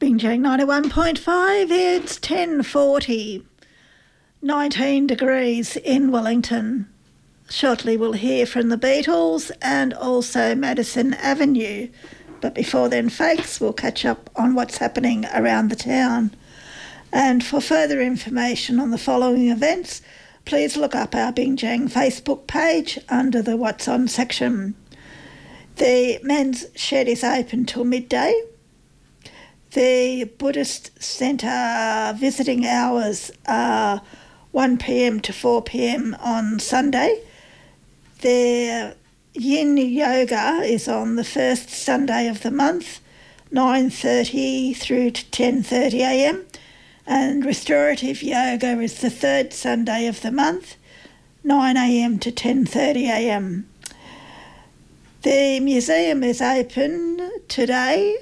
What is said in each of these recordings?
Binjang 91.5, it's 10:40, 19 degrees in Wellington. Shortly we'll hear from the Beatles and also Madison Avenue. But before then, folks, we'll catch up on what's happening around the town. And for further information on the following events, please look up our Binjang Facebook page under the What's On section. The men's shed is open till midday. The Buddhist Centre visiting hours are 1 p.m. to 4 p.m. on Sunday. Their Yin Yoga is on the first Sunday of the month, 9:30 through to 10:30 a.m. And Restorative Yoga is the third Sunday of the month, 9 a.m. to 10:30 a.m. The museum is open today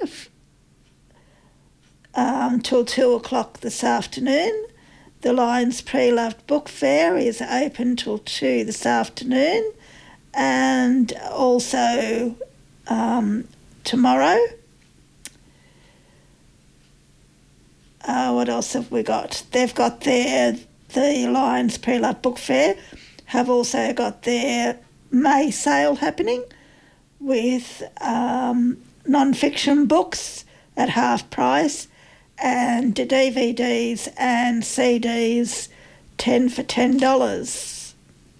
till 2 o'clock this afternoon. The Lions Pre-Loved Book Fair is open till 2 this afternoon, and also tomorrow. What else have we got? They've got the Lions Pre-Loved Book Fair have also got their May sale happening with non-fiction books at half price, and DVDs and CDs 10 for $10.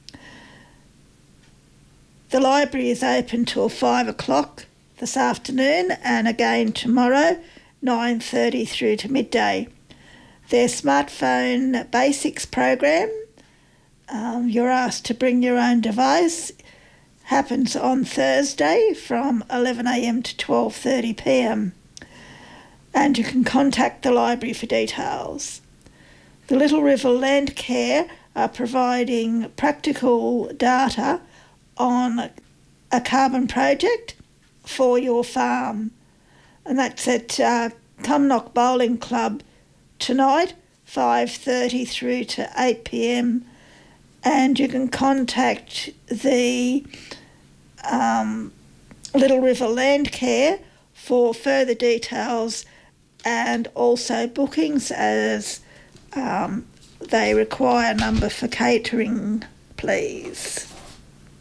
The library is open till 5 o'clock this afternoon and again tomorrow, 9:30 through to midday. Their smartphone basics program, you're asked to bring your own device, happens on Thursday from 11 a.m. to 12:30 p.m. and you can contact the library for details. The Little River Landcare are providing practical data on a carbon project for your farm, and that's at Cumnock Bowling Club tonight, 5:30 through to 8 p.m, and you can contact the Little River Landcare for further details and also bookings, as they require a number for catering, please.